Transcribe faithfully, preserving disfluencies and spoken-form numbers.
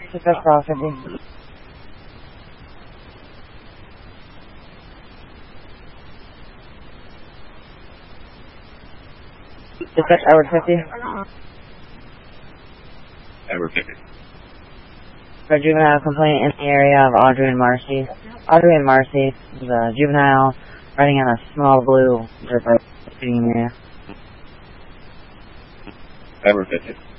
Dispatch Bravo fifty. Dispatch Edward fifty. Edward fifty. For a juvenile complaint in the area of Audrey and Marcy. Audrey and Marcy, the juvenile riding on a small blue Zipper speeding area. Edward fifty.